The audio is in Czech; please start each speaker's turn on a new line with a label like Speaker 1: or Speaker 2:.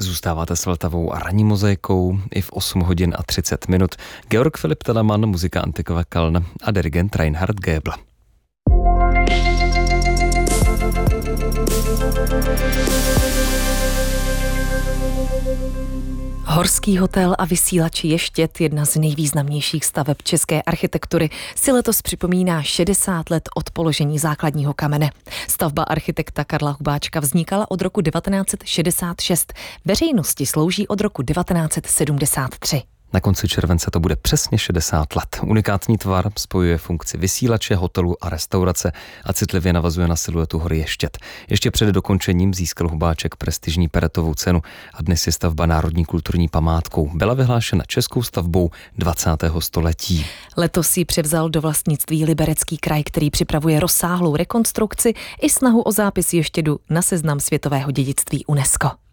Speaker 1: Zůstáváte s Vltavou a ranní mozaikou i v 8 hodin a 30 minut. Georg Philipp Telemann, muzika Antikova Kaln a dirigent Reinhard Goebel.
Speaker 2: Horský hotel a vysílač Ještěd, jedna z nejvýznamnějších staveb české architektury, si letos připomíná 60 let od položení základního kamene. Stavba architekta Karla Hubáčka vznikala od roku 1966. Veřejnosti slouží od roku 1973.
Speaker 1: Na konci července to bude přesně 60 let. Unikátní tvar spojuje funkci vysílače, hotelu a restaurace a citlivě navazuje na siluetu hory Ještěd. Ještě před dokončením získal Hubáček prestižní Perretovou cenu a dnes je stavba národní kulturní památkou. Byla vyhlášena českou stavbou 20. století.
Speaker 2: Letos ji převzal do vlastnictví Liberecký kraj, který připravuje rozsáhlou rekonstrukci i snahu o zápis Ještědu na seznam světového dědictví UNESCO.